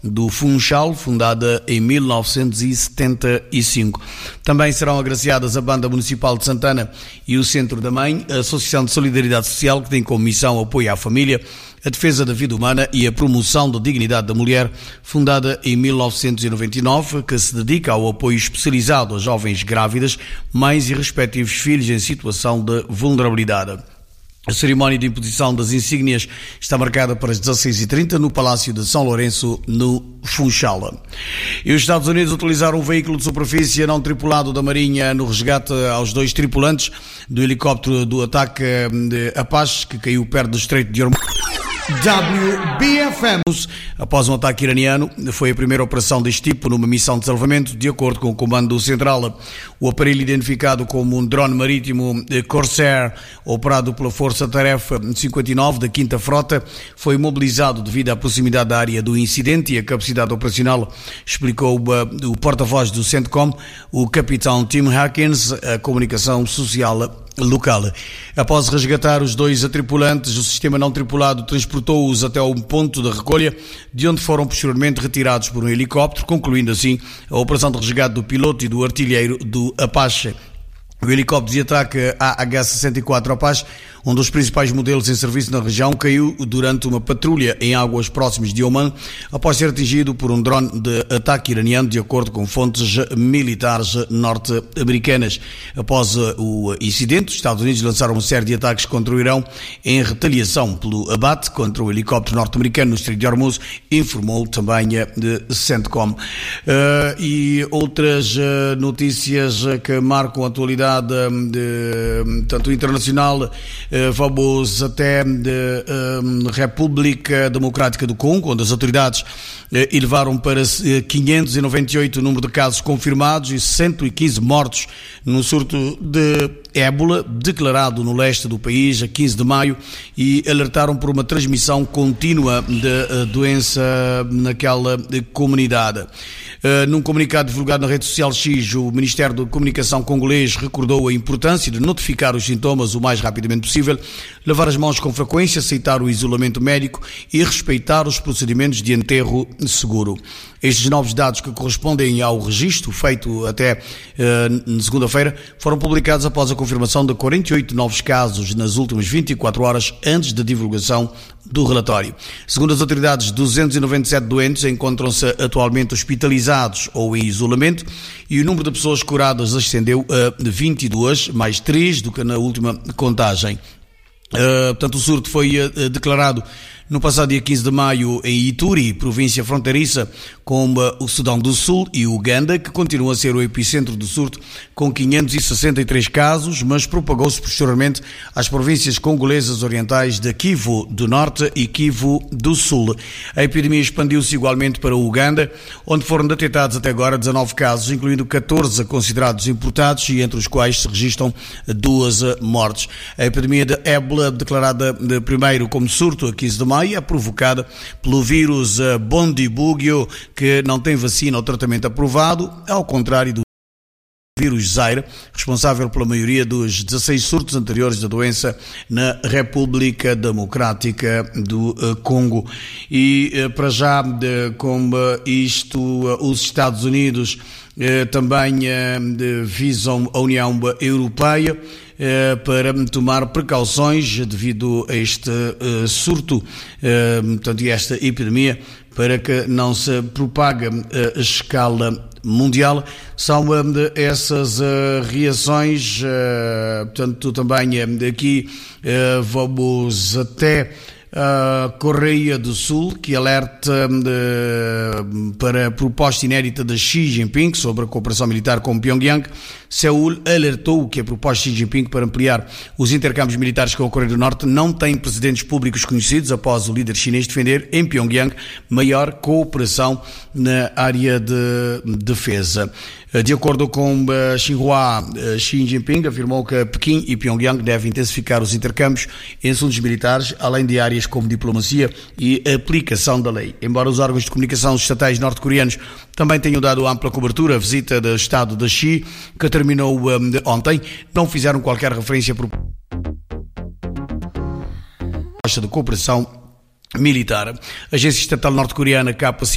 do Funchal, fundada em 1975. Também serão agraciadas a Banda Municipal de Santana e o Centro da Mãe, a Associação de Solidariedade Social, que tem como missão apoio à família, a defesa da vida humana e a promoção da dignidade da mulher, fundada em 1999, que se dedica ao apoio especializado a jovens grávidas, mães e respectivos filhos em situação de vulnerabilidade. A cerimónia de imposição das insígnias está marcada para as 16h30 no Palácio de São Lourenço, no Funchal. E os Estados Unidos utilizaram um veículo de superfície não tripulado da Marinha no resgate aos 2 tripulantes do helicóptero do ataque de Apache, que caiu perto do Estreito de Hormuz. WBFM. Após um ataque iraniano, foi a primeira operação deste tipo numa missão de salvamento, de acordo com o Comando Central. O aparelho, identificado como um drone marítimo Corsair, operado pela Força Tarefa 59 da 5ª Frota, foi mobilizado devido à proximidade da área do incidente e a capacidade operacional, explicou o porta-voz do CENTCOM, o capitão Tim Hawkins, a comunicação social local. Após resgatar os 2 tripulantes, o sistema não tripulado transportou-os até ao ponto de recolha, de onde foram posteriormente retirados por um helicóptero, concluindo assim a operação de resgate do piloto e do artilheiro do Apache. O helicóptero de ataque AH-64 Apache, um dos principais modelos em serviço na região, caiu durante uma patrulha em águas próximas de Oman, após ser atingido por um drone de ataque iraniano, de acordo com fontes militares norte-americanas. Após o incidente, os Estados Unidos lançaram uma série de ataques contra o Irão em retaliação pelo abate contra o helicóptero norte-americano no Estreito de Hormuz, informou também de CENTCOM. E outras notícias que marcam a atualidade tanto internacional, vamos até a República Democrática do Congo, onde as autoridades elevaram para 598 o número de casos confirmados e 115 mortos no surto de ébola declarado no leste do país a 15 de maio e alertaram por uma transmissão contínua da doença naquela comunidade. Num comunicado divulgado na rede social X, o Ministério da Comunicação congolês recordou a importância de notificar os sintomas o mais rapidamente possível, lavar as mãos com frequência, aceitar o isolamento médico e respeitar os procedimentos de enterro seguro. Estes novos dados, que correspondem ao registro feito até segunda-feira, foram publicados após a confirmação de 48 novos casos nas últimas 24 horas antes da divulgação do relatório. Segundo as autoridades, 297 doentes encontram-se atualmente hospitalizados ou em isolamento e o número de pessoas curadas ascendeu a 22, mais 3 do que na última contagem. Portanto, o surto foi declarado no passado dia 15 de maio em Ituri, província fronteiriça com o Sudão do Sul e Uganda, que continua a ser o epicentro do surto, com 563 casos, mas propagou-se posteriormente às províncias congolesas orientais de Kivu do Norte e Kivu do Sul. A epidemia expandiu-se igualmente para o Uganda, onde foram detectados até agora 19 casos, incluindo 14 considerados importados e entre os quais se registram 2 mortes. A epidemia de ébola, declarada primeiro como surto a 15 de maio, é provocada pelo vírus Bundibugyo, que não tem vacina ou tratamento aprovado, ao contrário do vírus Zaire, responsável pela maioria dos 16 surtos anteriores da doença na República Democrática do Congo. E para já, como isto, os Estados Unidos também visam a União Europeia para tomar precauções devido a este surto, portanto, e esta epidemia, para que não se propague a escala mundial. São essas reações, portanto, também aqui vamos até a Coreia do Sul, que alerta para a proposta inédita de Xi Jinping sobre a cooperação militar com Pyongyang. Seul alertou que a proposta de Xi Jinping para ampliar os intercâmbios militares com a Coreia do Norte não tem precedentes públicos conhecidos, após o líder chinês defender em Pyongyang maior cooperação na área de defesa. De acordo com Xinhua, Xi Jinping afirmou que Pequim e Pyongyang devem intensificar os intercâmbios em assuntos militares, além de áreas como diplomacia e aplicação da lei. Embora os órgãos de comunicação estatais norte-coreanos também tenham dado ampla cobertura à visita do Estado de Xi, que terminou ontem, não fizeram qualquer referência à proposta de cooperação militar. A agência estatal norte-coreana KPCC